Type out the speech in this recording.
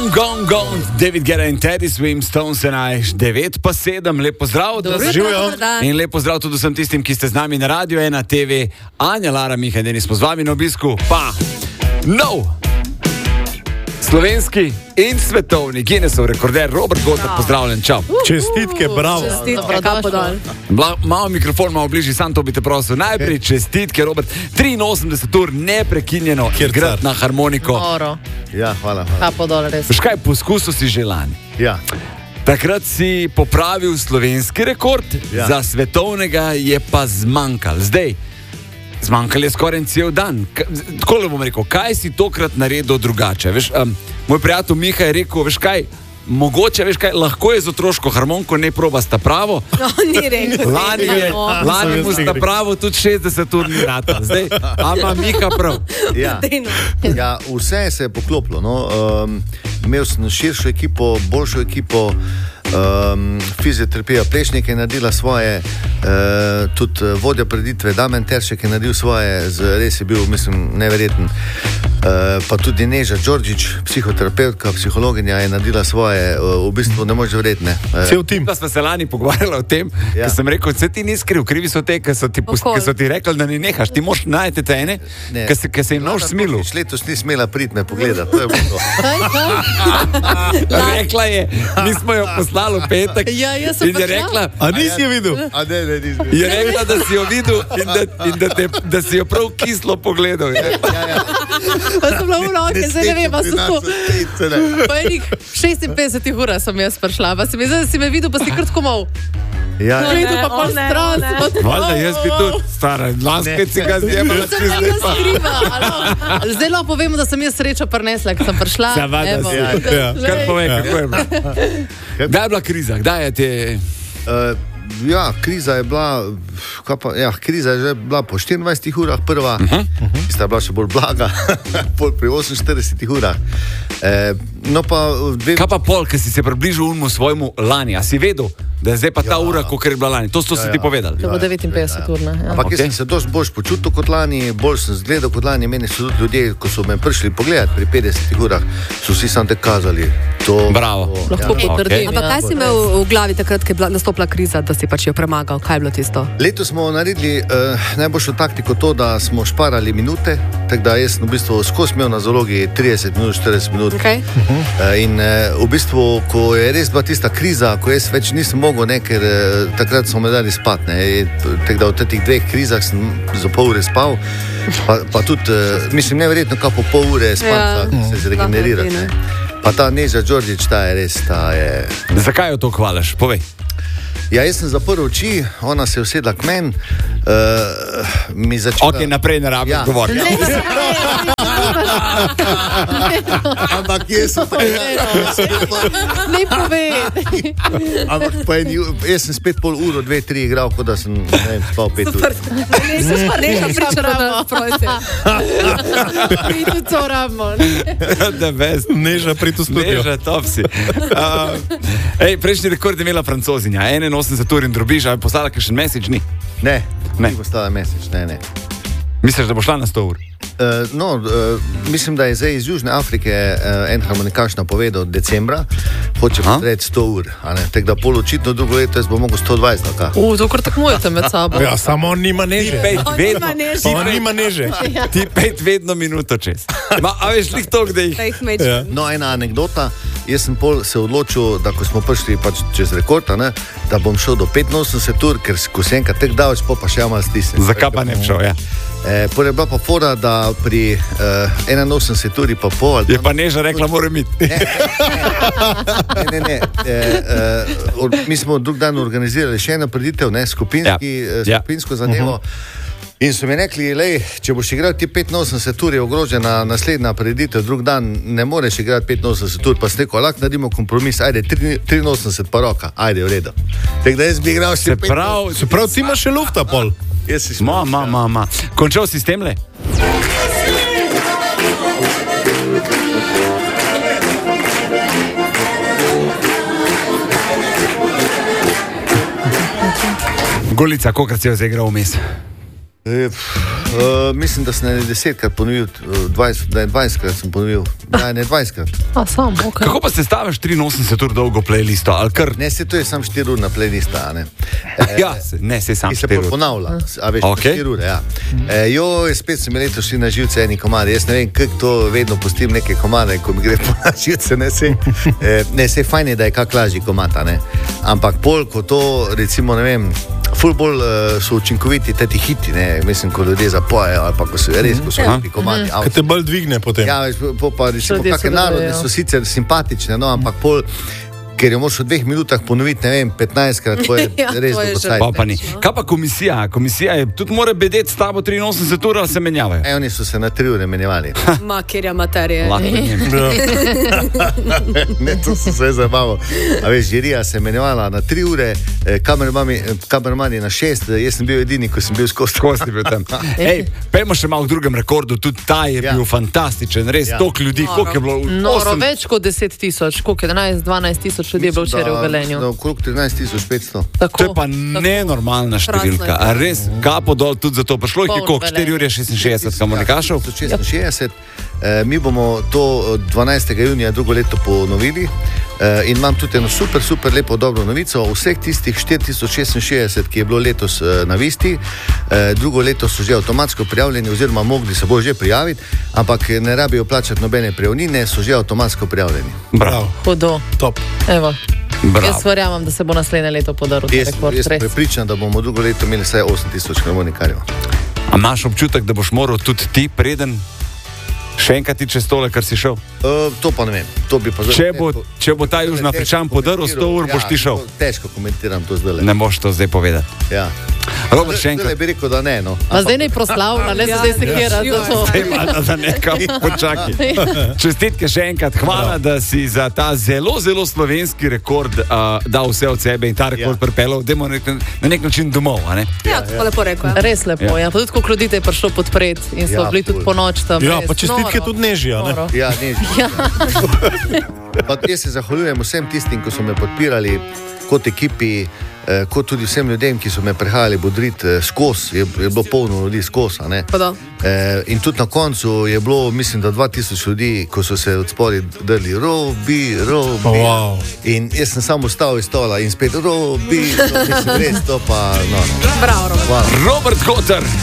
Gong, David Guetta in Teddy Swim, Stones and I, 9:07, lep pozdrav, in lep pozdrav tudi vsem tistim, ki ste z nami na Radio 1 TV, Anja, Lara, Miha in Denis, pozvami na obisku, pa slovenski in svetovni Guinnessov rekorder Robert Gotar, pozdravljen, čau. Čestitke, bravo. Čestitke, kapo dol. Malo mikrofon, malo bližji, sam to bi te prosil. Najprej čestitke, Robert, 83 ur neprekinjeno igrati na harmoniko. Oro. Ja, hvala. Kapo dol, res. Veš kaj, poskusil si že lani. Ja. Takrat si popravil slovenski rekord, za svetovnega je pa zmanjkal. Zdaj, zmanjkal je skoraj cel dan. Tako le bom rekel, kaj si tokrat naredil drugače? Veš, moj prijatelj Miha je rekel, veš kaj, mogoče, veš kaj, lahko je z otroško harmoniko, ne proba sta pravo. No, ni rekel. Lani mu sta pravo tudi 60 ur ni rata. Zdaj, ama Miha prav. Ja, vse se je poklopilo. No. Imel sem širšo ekipo, boljšo ekipo, fizioterapija Plešnik je naredila svoje, tudi vodja preditve Damen Teršek je naredil svoje, res je bil, mislim, neverjeten. Pa tudi Neža Đorđić, psihoterapeutka, psihologinja je naredila svoje, v bistvu ne možeš verjeti, ne. Cel tim. Da smo se lani pogovarjali o tem, ker sem rekel, se ti ni skriv, krivi so te, ker so ti rekli, da ni nehaš, ti moš najti te ene, ker se jim nož smilu. Letos ni smela priti me pogledati, to je bilo to. Rekla je, mi smo jo poslali v petek in je rekla, a nisi jo videl? Ne, nisem videl. Je rekla, da si jo videl in da si jo prav kislo pogledal. Pa sem bila v roke, zdaj ne vem, pa sem tako. Po enih 56 urah sem jaz prišla, pa si mi zdaj, da si me videl, pa si kar tako mal. Ja. Gledal pa pol stran. Valjda, jaz bi tudi stara, lanske si ga zjemala, če zdaj pa. Zdaj lahko povemo, da sem jaz srečo prinesla, ko sem prišla. Kar povej, kako je bilo. Kdaj je bila kriza? Kdaj je te... Ja, kriza je bila, kriza je že bila po 24 urah prva, tista je bila še bolj blaga, pol pri 48 urah. No pa Kaj pa pol, ker si se približil unmu svojemu lani, a si vedel, da je zdaj pa ta ura, kakor je bila lani? To so si ti povedali. To je bilo 59 ur, ne? Ampak jaz sem se dosti bolj počutil kot lani, bolj sem zgledal kot lani, meni so tudi ljudje, ko so me prišli pogledati pri 50 urah, so vsi sam te kazali. Bravo. Lahko potrdim. Ampak kaj si imel v glavi takrat, ko je nastopila kriza, da si pač jo premagal? Kaj je bilo tisto? Letos smo naredili najboljšo taktiko to, da smo šparali minute, tako da jaz v bistvu skozi imel na zalogi 30 minut, 40 minut. Okay. In v bistvu, ko je res bila tista kriza, ko jaz več nisem mogel, ne, ker takrat smo me dali spat, ne, tako da v teh dveh krizah sem za pol ure spal, pa tudi, mislim, neverjetno, kako po pol ure spat, se zregenerirati, ne. Pa ta Neža Đorđić, ta je res, ta je... Zakaj jo to hvališ? Povej. Ja, jaz sem zaprl oči, ona se je usedla k meni, mi začela... Ok, naprej ne rabim govoriti. Ampak jaz sem pa... Ne povej. Ampak pa jaz sem spet pol uro, 2-3 igral, kot da sem, ne vem, spal 5 ur. Neža pričaramo, prosim. Mi tudi to rabimo. The best. Neža pri tu studio. Neža, top si. Prejšnji rekord je imela Francozinja, 81 ur in drobiž, a je poslala kakšen message, ni? Ne, ni poslala message, ne. Misliš, da bo šla na 100 ur? Mislim, da je zdaj iz Južne Afrike en harmonikaš napovedal decembra, hoče reči 100 ur, tako da pol očitno drugo leto jaz bo mogel 120, ali kaj? To kar tekmujete med sabo. Ja, samo on nima neže. On nima neže. Ti 5 vedno minuto čez. A veš, lih toliko, da jih... No, ena anekdota, jaz sem pol se odločil, da ko smo prišli pač čez rekord, da bom šel do 85 ur, ker ko se enkrat tek davač, pa še malo stisnem. Zakaj pa ne šel, ja? Pol je bila pa fora, da pri 81 uri pa pol... Je pa Neža rekla, mora imeti. Ne. Mi smo drug dan organizirali še eno preditev, skupinsko zadevo. In so mi rekli, lej, če boš igral ti 85 ur, je ogrožena naslednja preditev, drug dan ne moreš igrati 85 ur, pa sem rekel, lahko naredimo kompromis, ajde, 83 pa roka, ajde, v redu. Tako da jaz bi igral še 85. Se pravi, ti imaš še lufta pol. Končal si s temle? Golica, kolikrat si jo zaigral vmes? Mislim, da sem ne 10krat ponovil, 20krat sem ponovil. Ne 20krat. Okay. Kako pa se staviš 83 ur dolgo playlisto? Ne, se to je sam 4 ur na playlista, ne? Ne, se sam 4 ur. Ki se ponavlja, a veš, 4 ure, ja. Spet sem letos šli na živce eni komadi. Jaz ne vem, kako to vedno pustim neke komade, ko mi gre po na živce, ne, se fajn je, da je kak lažji komata, ne? Ampak pol, ko to, recimo, ne vem, ful bolj so učinkoviti teti hiti, ne, mislim, ko ljudje zapojejo, ali pa ko so res, ko so lepi komadi. Kaj te bolj dvigne potem? Ja, pa recimo, kakšne narodne so sicer simpatične, no, ampak pol, ker jo moraš v 2 minutah ponoviti, ne vem, 15krat, to je res dolgocajno. Kaj pa komisija? Komisija je, tudi mora bedeti s tabo 83 ur, ali se menjavajo? Oni so se na 3 ure menjavali. Makerja materije. Ne, to so se zabavali. A veš, žirija se je menjavala na 3 ure, kamermani na 6, jaz sem bil edini, ko sem bil skozi. Skozi bil tam. Ej, pejmo še malo v drugem rekordu, tudi ta je bil fantastičen, res toliko ljudi, koliko je bilo? Noro, več kot 10 tisoč, koliko je 12 tisoč ljudi je bilo včeraj v Velenju. Okrog 13.500. To je pa nenormalna številka. Res, kapo dol tudi za to. Prišlo jih je koliko? 4 ure 66 komunikašov? 66. Mi bomo to 12. junija drugo leto ponovili in imam tudi eno super lepo dobro novico. Vseh tistih 4066, ki je bilo letos na Visti, drugo leto so že avtomatsko prijavljeni oziroma mogli se bo že prijaviti, ampak ne rabijo plačati nobene prijavnine, so že avtomatsko prijavljeni. Bravo. Hudo. Top. Evo. Jaz verjamem, da se bo naslednje leto podaril ta rekord. Jaz sem prepričan, da bomo drugo leto imeli vsaj 8000 harmonikarjev. A imaš občutek, da boš moral tudi ti preden še enkrat ti čez tole, kar si šel? To pa ne vem. To bi pa če bo ta Južnoafričan podaril 100 ur, boš ti šel? Težko komentiram to zdaj. Ne boš to zdaj povedati. Ja. Robert, še enkrat. Zdaj bi rekel, da ne, no. Pa zdaj ne proslavlja, ne se zdaj sekira za to. Zdaj malo za nekam počaki. Čestitke še enkrat. Hvala, da si za ta zelo slovenski rekord dal vse od sebe in ta rekord pripeljal. Dajmo na nek način domov, a ne? Ja, tako lepo rekel. Res lepo, ja. Pa tudi koliko ljudi te je prišlo podpreti in so bili tudi po noč tam. Ja, pa čestitke tudi Nežija, ne? Ja, Nežija. Pa jaz se zahvaljujem vsem tistim, ko so me podpirali kot ekipi, kot tudi vsem ljudem, ki so me prihajali bodriti skozi, je bilo polno ljudi skozi. In tudi na koncu je bilo, mislim, da 2000 ljudi, ko so se od spodaj drli Robi. Wow. In jaz sem samo stal iz stola in spet Robi, mislim, res to pa, no. Bravo, Robert. Robert Kotar.